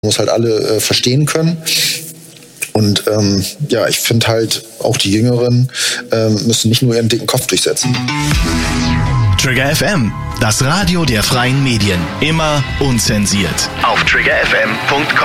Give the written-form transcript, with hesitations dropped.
muss halt alle verstehen können. Und ich finde halt, auch die Jüngeren müssen nicht nur ihren dicken Kopf durchsetzen. Trigger FM, das Radio der freien Medien. Immer unzensiert. Auf triggerfm.com.